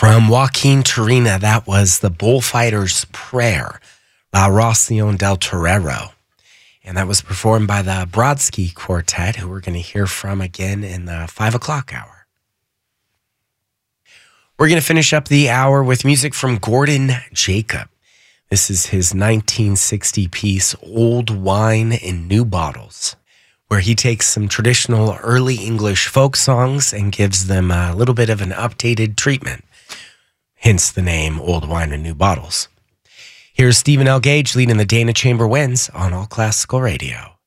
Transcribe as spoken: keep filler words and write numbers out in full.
From Joaquin Turina, that was The Bullfighter's Prayer, La Ración del Torero. And that was performed by the Brodsky Quartet, who we're going to hear from again in the five o'clock hour. We're going to finish up the hour with music from Gordon Jacob. This is his nineteen sixty piece, Old Wine in New Bottles, where he takes some traditional early English folk songs and gives them a little bit of an updated treatment. Hence the name Old Wine in New Bottles. Here's Stephen L. Gage leading the Dana Chamber Winds on All Classical Radio.